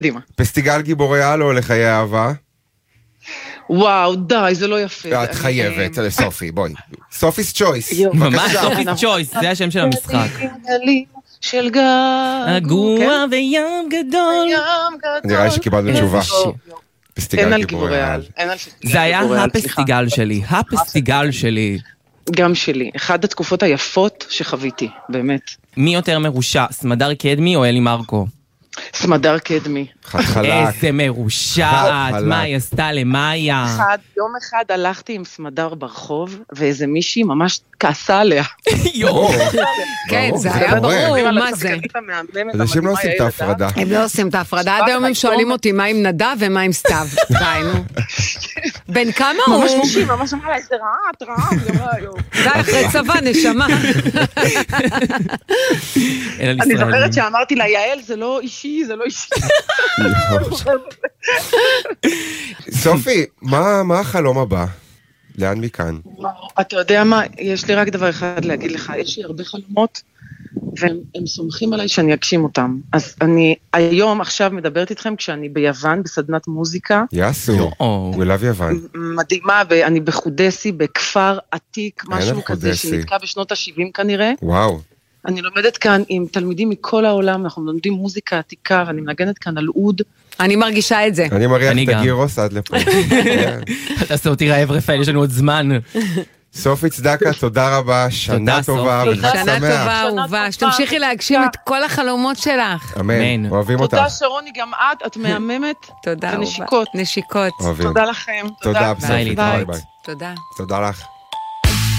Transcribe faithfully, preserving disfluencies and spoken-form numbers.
קדימה. פסטיגל גיבורי על או לחיי אהבה? וואו, די, זה לא יפה. את חייבת, סופי, בואי. סופי's choice. ממש סופי's choice, זה השם של המשחק. של גג. הגוע וים גדול. נראה לי שקיבלנו תשובה. אין על גיבורי על. זה היה הפסטיגל שלי, הפסטיגל שלי. גם שלי. אחת התקופות היפות שחוויתי, באמת. מי יותר מרושע, סמדר קדמי או אלי מרקו? סמדר קדמי. חד חלק. איזה מרושעת, מה היא עשתה למאיה? אחד, יום אחד הלכתי עם סמדר ברחוב, ואיזה מישהי ממש כעסה עליה. יואו. כן, זה היה ברור, מה זה? אנשים לא עושים את ההפרדה. הם לא עושים את ההפרדה, עד היום הם שואלים אותי מה עם נדב ומה עם סתיו. די, נו. בין כמה הוא? ממש מישהי, ממש אמרה לה, איזה רעה, את רעה. די, אחרי צבא, נשמה. אני זוכרת שאמרתי לה, יעל, זה לא אישי, זה לא אישי. סופי, מה החלום הבא? לאן מכאן? אתה יודע מה, יש לי רק דבר אחד להגיד לך, יש לי הרבה חלומות, והם סומכים עליי שאני אגשים אותם. אז אני היום עכשיו מדברת איתכם כשאני ביוון, בסדנת מוזיקה. יאסו, we love יוון. מדהימה, ואני בחודסי, בכפר עתיק, משהו כזה שנתקע בשנות ה-שבעים כנראה. וואו. אני לומדת כאן עם תלמידים מכל העולם, אנחנו לומדים מוזיקה עתיקה, ואני מנגנת כאן על אוד. אני מרגישה את זה. אני מריח את הגירוס עד לפה. אתה עושה אותי רעב רפאל, יש לנו עוד זמן. סופי צדקה, תודה רבה, שנה טובה וחג שמח. שנה טובה, אהובה, שתמשיכי להגשים את כל החלומות שלך. אמן, אוהבים אותך. תודה שרוני, גם את, את מהממת. תודה, ונשיקות. נשיקות. תודה לכם. תודה, בסופי, ביי ביי. תודה. תודה לך.